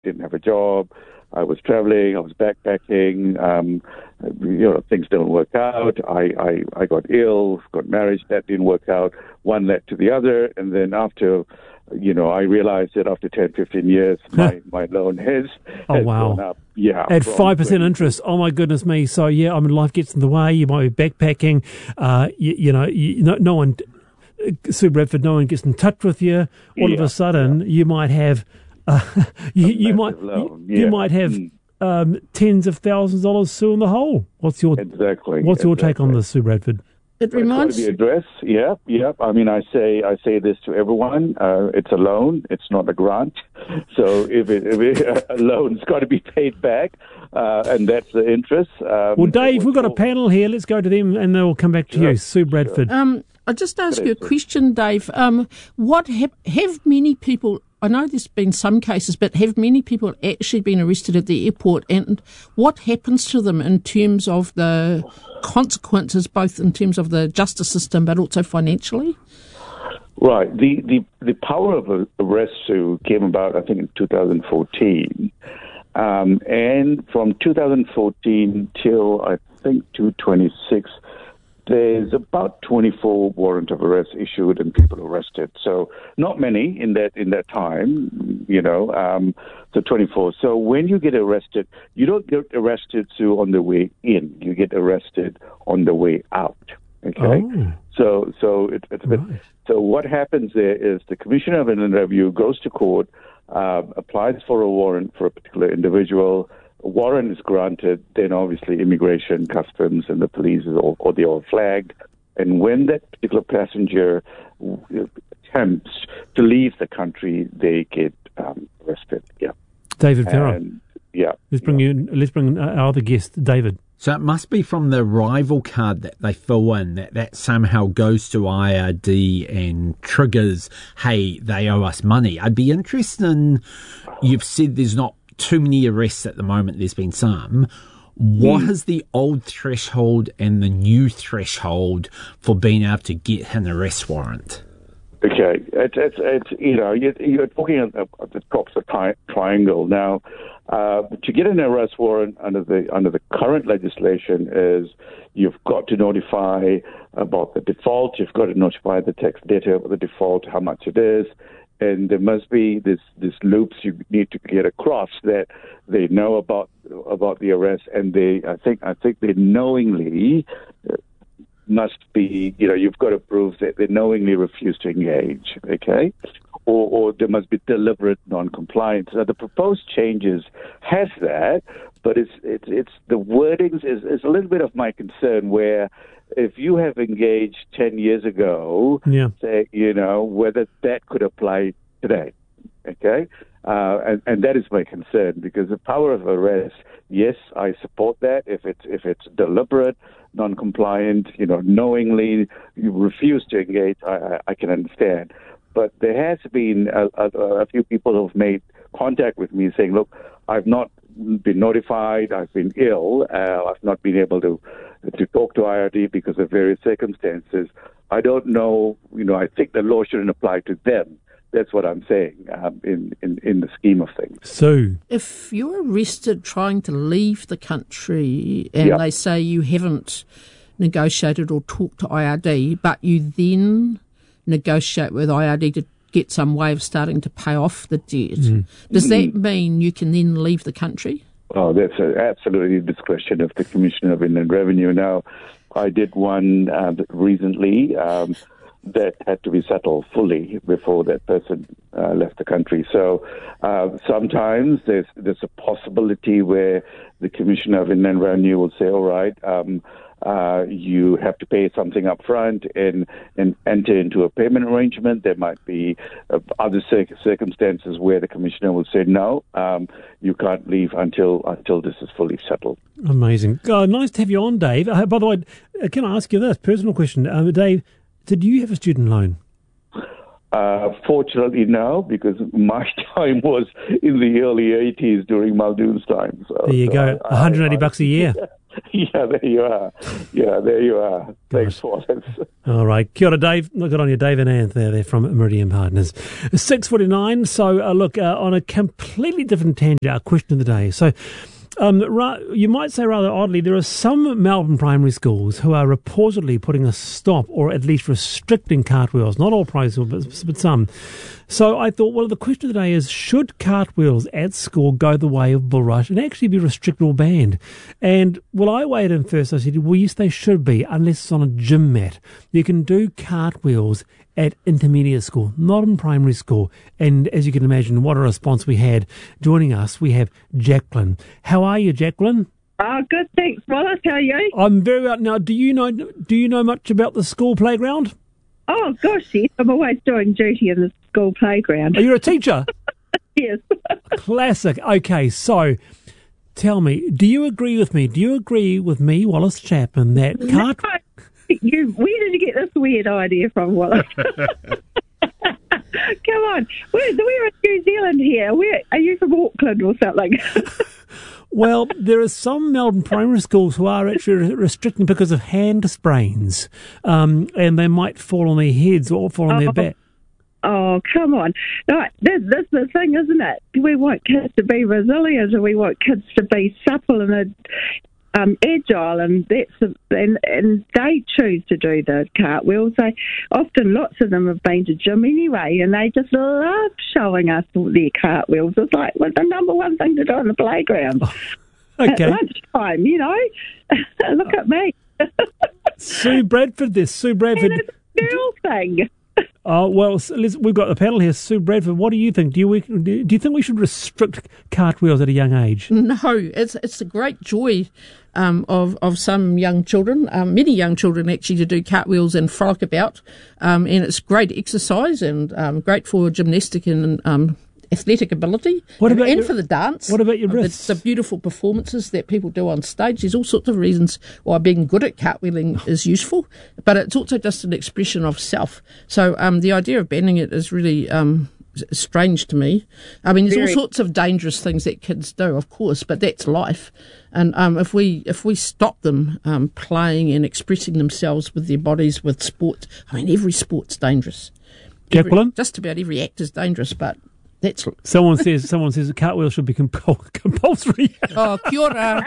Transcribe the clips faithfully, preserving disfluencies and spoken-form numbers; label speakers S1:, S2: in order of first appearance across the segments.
S1: didn't have a job. I was traveling. I was backpacking. Um, you know, things didn't work out. I, I, I got ill, got married. That didn't work out. One led to the other. And then after, you know, I realized that after ten, fifteen years, my, my loan has,
S2: oh,
S1: has
S2: wow.
S1: gone up. Yeah.
S2: At five percent interest. Oh, my goodness me. So, yeah, I mean, life gets in the way. You might be backpacking. Uh, you, you know, you, no, no one, Sue Bradford, no one gets in touch with you. All yeah, of a sudden, yeah. you might have, uh, you, you might, you, yeah. you might have mm. um, tens of thousands of dollars, Sue, in the hole. What's your
S1: exactly?
S2: What's
S1: exactly.
S2: your take on this, Sue Bradford?
S3: It reminds
S1: the address. Yeah, yeah. I mean, I say I say this to everyone. Uh, it's a loan. It's not a grant. So if it, if it, a loan's got to be paid back, uh, and that's the interest. Um,
S2: well, Dave, we've got a panel here. Let's go to them, and then we'll come back to sure, you, Sue Bradford.
S3: Sure. Um, I'll just ask you a question, Dave. Um, what have, have many people? I know there's been some cases, but have many people actually been arrested at the airport? And what happens to them in terms of the consequences, both in terms of the justice system, but also financially?
S1: Right. The the, the power of arrest came about, I think, in two thousand fourteen. Um, and from two thousand fourteen till, I think, two thousand twenty-six, there's about twenty-four warrant of arrest issued and people arrested. So not many in that in that time, you know. Um, so twenty-four. So when you get arrested, you don't get arrested so on the way in. You get arrested on the way out. Okay.
S2: Oh.
S1: So so it, it's right. bit, so what happens there is the Commissioner of Inland Revenue goes to court, uh, applies for a warrant for a particular individual. A warrant is granted, then obviously immigration, customs, and the police is all, or they all flagged. And when that particular passenger attempts to leave the country, they get um, arrested. Yeah,
S2: David Farrar.
S1: Yeah,
S2: let's bring
S1: yeah.
S2: you. Let's bring our other guest, David.
S4: So it must be from the arrival card that they fill in, that that somehow goes to I R D and triggers, hey, they owe us money. I'd be interested in, you've said there's not too many arrests at the moment, there's been some. What mm. is the old threshold and the new threshold for being able to get an arrest warrant?
S1: Okay, it's, it's, it's you know, you're, you're talking at the, at the top of the tri- triangle. Now, uh, to get an arrest warrant under the under the current legislation is you've got to notify about the default, you've got to notify the tax debtor of the default, how much it is, and there must be this, this loops you need to get across that they know about about the arrest, and they I think I think they knowingly must be, you know, you've got to prove that they knowingly refuse to engage, okay? Or, or there must be deliberate non-compliance. Now, the proposed changes has that, but it's it's it's the wordings is, is a little bit of my concern where if you have engaged ten years ago,
S2: yeah.
S1: say, you know, whether that could apply today, okay? Uh, and, and that is my concern because the power of arrest, yes, I support that if it's if it's deliberate, non-compliant, you know, knowingly you refuse to engage, I, I, I can understand. But there has been a, a, a few people who have made contact with me saying, look, I've not been notified, I've been ill, uh, I've not been able to to talk to I R D because of various circumstances. I don't know, you know, I think the law shouldn't apply to them. That's what I'm saying um, in, in, in the scheme of things.
S2: So,
S3: if you're arrested trying to leave the country and yep. they say you haven't negotiated or talked to I R D, but you then negotiate with I R D to get some way of starting to pay off the debt, mm. does that mean you can then leave the country?
S1: Oh, that's a, absolutely discretion of the Commissioner of Inland Revenue. Now, I did one uh, recently um, that had to be settled fully before that person uh, left the country. So uh, sometimes there's there's a possibility where the Commissioner of Inland Revenue will say, all right, um, uh, you have to pay something up front and, and enter into a payment arrangement. There might be uh, other circ- circumstances where the Commissioner will say, no, um, you can't leave until until this is fully settled.
S2: Amazing. Uh, nice to have you on, Dave. Uh, by the way, uh, can I ask you this personal question? Uh, Dave, did you have a student loan?
S1: Uh, fortunately, no, because my time was in the early eighties during Muldoon's time. So,
S2: there you
S1: so
S2: go,
S1: I,
S2: one hundred eighty
S1: I,
S2: bucks a year.
S1: Yeah, there you are. Yeah, there you are. Thanks, Wallace.
S2: All right. Kia ora, Dave. Good on you, Dave and Anth there. They're from Meridian Partners. six forty-nine. So, uh, look, uh, on a completely different tangent, our question of the day. So, Um, you might say rather oddly, there are some Melbourne primary schools who are reportedly putting a stop or at least restricting cartwheels. Not all primary schools, but, but some. So I thought, well, the question of the day is, should cartwheels at school go the way of bull rush and actually be restricted or banned? And, well, I weighed in first. I said, well, yes, they should be, unless it's on a gym mat. You can do cartwheels at intermediate school, not in primary school. And as you can imagine, what a response we had. Joining us, we have Jacqueline. How are you, Jacqueline?
S5: Oh, good, thanks, Wallace. How are you?
S2: I'm very well. Now, do you know do you know much about the school playground?
S5: Oh, gosh, yes. I'm always doing duty in the school playground.
S2: Are you a teacher?
S5: Yes.
S2: Classic. Okay, so tell me, do you agree with me? Do you agree with me, Wallace Chapman, that cart...
S5: No. You, where did you get this weird idea from, Wallace? Come on. We're, we're in New Zealand here. Where, are you from Auckland or something?
S2: Well, there are some Melbourne primary schools who are actually restricting because of hand sprains, um, and they might fall on their heads or fall on
S5: oh,
S2: their back.
S5: Oh, come on. No, this, that's the thing, isn't it? We want kids to be resilient and we want kids to be supple and um, agile, and that's and, and they choose to do the cartwheels. They often, lots of them have been to gym anyway, and they just love showing us their cartwheels. It's like well, the number one thing to do on the playground.
S2: Oh, okay.
S5: At lunchtime, you know. Look at me.
S2: Sue Bradford, this Sue Bradford.
S5: And it's a girl thing.
S2: Oh well, let's, we've got the panel here. Sue Bradford, what do you think? Do you do you think we should restrict cartwheels at a young age?
S3: No, it's it's a great joy um, of of some young children, um, many young children actually, to do cartwheels and frolic about, um, and it's great exercise and um, great for gymnastic and um, athletic ability,
S2: what about
S3: and
S2: your,
S3: for the dance.
S2: What about your wrists?
S3: The, the beautiful performances that people do on stage. There's all sorts of reasons why being good at cartwheeling is useful, but it's also just an expression of self. So um, the idea of banning it is really um, strange to me. I mean, there's
S5: Very.
S3: all sorts of dangerous things that kids do, of course, but that's life. And um, if we if we stop them um, playing and expressing themselves with their bodies with sport, I mean, every sport's dangerous. Every,
S2: Jacqueline?
S3: just about every act is dangerous, but that's
S2: someone says someone says a cartwheel should be compul- compulsory.
S3: Oh, kia ora.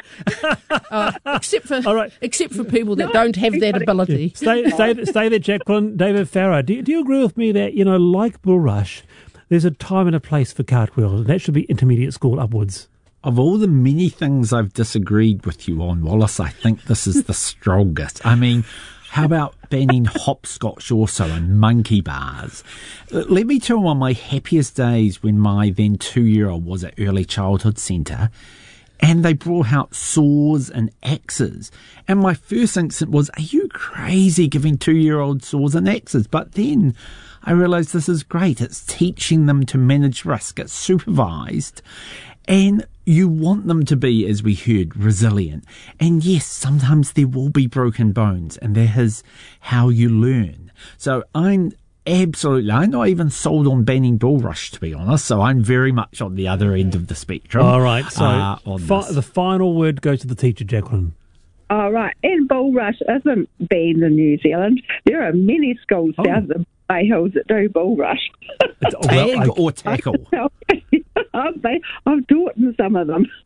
S3: uh, except for
S2: All right.
S3: except for people that don't have that ability.
S2: Stay, stay, stay there, Jacqueline. David Farah, do, do you agree with me that, you know, like bull rush, there's a time and a place for cartwheels, and that should be intermediate school upwards?
S4: Of all the many things I've disagreed with you on, Wallace, I think this is the strongest. I mean, how about banning hopscotch also and monkey bars? Let me tell you, one of my happiest days when my then two-year-old was at Early Childhood Centre, and they brought out saws and axes. And my first instinct was, are you crazy giving two-year-olds saws and axes? But then I realised this is great. It's teaching them to manage risk. It's supervised. And you want them to be, as we heard, resilient. And yes, sometimes there will be broken bones, and that is how you learn. So I'm absolutely, I'm not even sold on banning bull rush, to be honest. So I'm very much on the other end of the spectrum.
S2: All right, so
S4: uh,
S2: fi- the final word goes to the teacher, Jacqueline.
S5: All right, and bull rush isn't banned in New Zealand. There are many schools
S2: Oh.
S5: south of the Bay Hills that do bull rush.
S2: It's-
S4: Tag
S2: well, I-
S4: or tackle?
S5: I've, been, I've taught in some of them.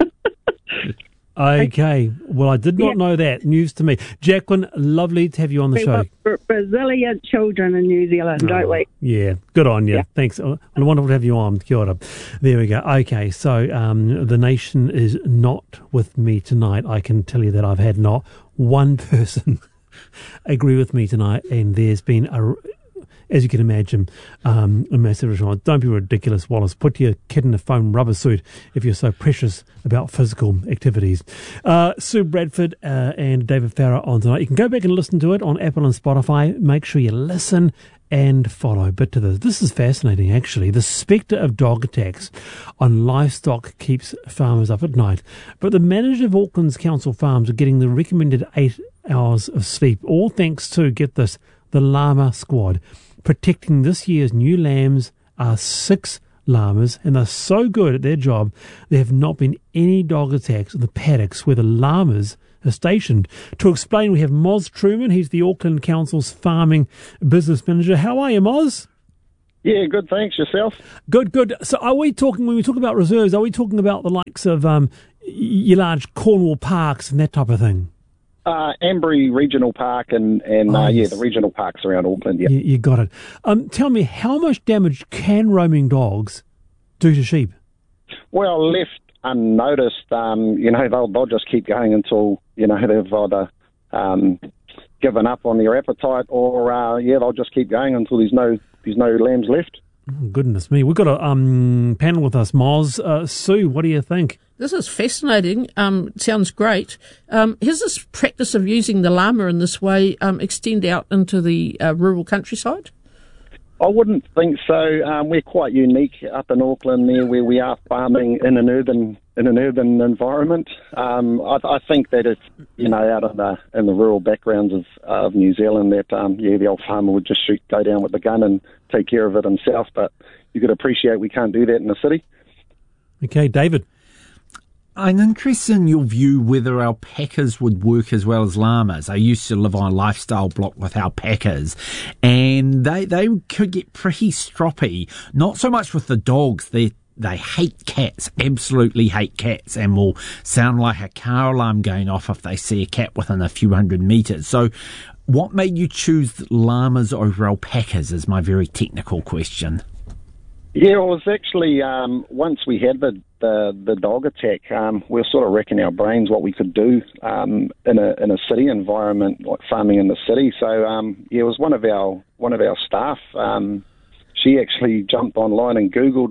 S2: Okay, well, I did not
S5: Yeah.
S2: know that. News to me. Jacqueline, lovely to have you on the
S5: We
S2: show.
S5: want r- resilient children in New Zealand, don't we?
S2: Yeah, good on you.
S5: Yeah.
S2: Thanks. Uh, wonderful to have you on. Kia ora. There we go. Okay, so um, the nation is not with me tonight. I can tell you that I've had not one person agree with me tonight, and there's been a, as you can imagine, um, a massive response. Don't be ridiculous, Wallace. Put your kid in a foam rubber suit if you're so precious about physical activities. Uh, Sue Bradford uh, and David Farah on tonight. You can go back and listen to it on Apple and Spotify. Make sure you listen and follow. But to this, this is fascinating, actually. The spectre of dog attacks on livestock keeps farmers up at night. But the manager of Auckland's council farms are getting the recommended eight hours of sleep, all thanks to, get this, the llama squad. Protecting this year's new lambs are six llamas, and they're so good at their job, there have not been any dog attacks in the paddocks where the llamas are stationed. To explain, we have Moz Truman. He's the Auckland Council's farming business manager. How are you, Moz?
S6: Yeah, good, thanks. Yourself?
S2: Good, good. So are we talking, when we talk about reserves, are we talking about the likes of um, your large Cornwall parks and that type of thing?
S6: Uh, Ambury Regional Park and, and
S2: oh,
S6: uh, yeah,
S2: yes.
S6: the regional parks around Auckland, yeah.
S2: You, you got it. Um, tell me, how much damage can roaming dogs do to sheep?
S6: Well, left unnoticed, um, you know, they'll, they'll just keep going until, you know, they've either um, given up on their appetite or, uh, yeah, they'll just keep going until there's no there's no lambs left.
S2: Oh, goodness me. We've got a um, panel with us, Moz. Uh, Sue, what do you think?
S3: This is fascinating. Um, sounds great. Um, has this practice of using the llama in this way um, extend out into the uh, rural countryside?
S6: I wouldn't think so. Um, we're quite unique up in Auckland there, where we are farming in an urban in an urban environment. Um, I, I think that it's, you know, out in the in the rural backgrounds of of New Zealand, that um, yeah, the old farmer would just shoot, go down with the gun and take care of it himself. But you could appreciate we can't do that in the city.
S2: Okay, David.
S4: I'm interested in your view whether alpacas would work as well as llamas. I used to live on a lifestyle block with alpacas, and they they could get pretty stroppy. Not so much with the dogs. They they hate cats, absolutely hate cats, and will sound like a car alarm going off if they see a cat within a few hundred metres. So what made you choose llamas over alpacas is my very technical question.
S6: Yeah, it was actually, um, once we had the, the, the dog attack, um, we were sort of racking our brains what we could do um, in a in a city environment, like farming in the city. So um, yeah, it was one of our one of our staff. Um, she actually jumped online and Googled,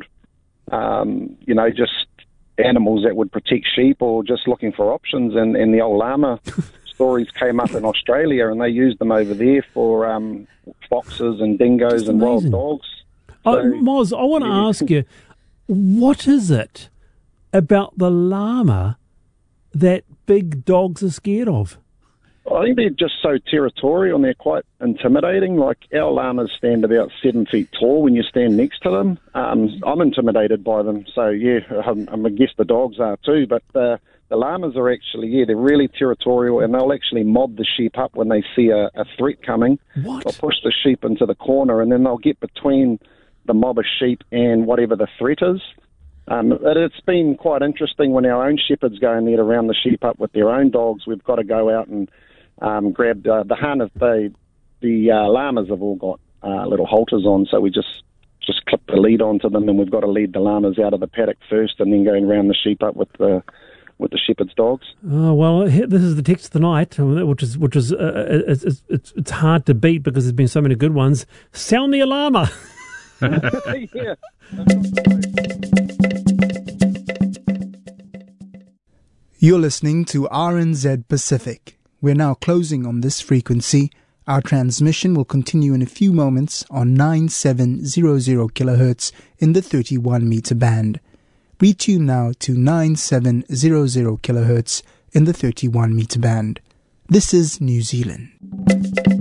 S6: um, you know, just animals that would protect sheep, or just looking for options, and, and the old llama stories came up in Australia, and they used them over there for um, foxes and dingoes and wild dogs.
S2: Oh, Moz, I want to yeah. ask you, what is it about the llama that big dogs are scared of?
S6: I think they're just so territorial and they're quite intimidating. Like, our llamas stand about seven feet tall when you stand next to them. Um, I'm intimidated by them. So, yeah, I'm, I guess the dogs are too. But uh, the llamas are actually, yeah, they're really territorial, and they'll actually mob the sheep up when they see a, a threat coming.
S2: What?
S6: They'll push the sheep into the corner, and then they'll get between the mob of sheep and whatever the threat is. Um, it, it's been quite interesting when our own shepherds go in there to round the sheep up with their own dogs. We've got to go out and um, grab uh, the harness. The, the uh, llamas have all got uh, little halters on, so we just, just clip the lead onto them, and we've got to lead the llamas out of the paddock first and then go and round the sheep up with the with the shepherd's dogs.
S2: Oh, well, this is the text of the night, which is which is uh, it's, it's, it's hard to beat because there's been so many good ones. Sound the alarma.
S6: Yeah.
S7: You're listening to R N Z Pacific. We're now closing on this frequency. Our transmission will continue in a few moments on nine seven hundred kilohertz in the thirty-one meter band. Retune now to nine seven hundred kilohertz in the thirty-one meter band. This is New Zealand.